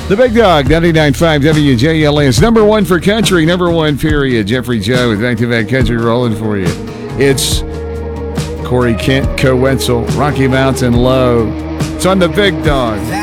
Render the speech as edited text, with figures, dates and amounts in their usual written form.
The Big Dog, 99.5 WJLS. Number one for country, number one, period. Jeffrey Joe with back-to-back country rolling for you. It's Corey Kent, Co Wetzel, Rocky Mountain Low. It's on the Big Dog.